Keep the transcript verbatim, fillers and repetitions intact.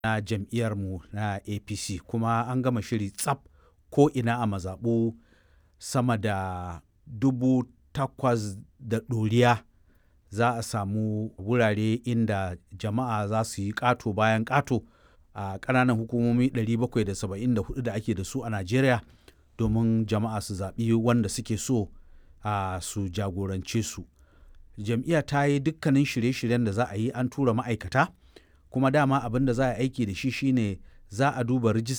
na jam'iyyarmu na A P C, kuma an gama shiri tsaf ko ina a mazaɓu sama da dubu takwas da ɗoriya za a samu wurare inda jama'a za su yi ƙato bayan ƙato a ƙananan hukumomi ɗari bakwai da saba'in da hudu da ake da su a Najeriya domin jama'a su zaɓi wanda suke so a su jagorance su. Jam'iyya ta yi dukkanin shirye-shiryen da za a yi, an tura ma'aikata, kuma dama abin da za a aiki da shi shine za a duba rijista